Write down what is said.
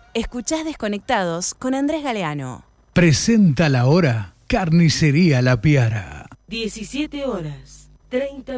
Escuchás Desconectados con Andrés Galeano. Presenta la hora Carnicería La Piara. 17 horas, 30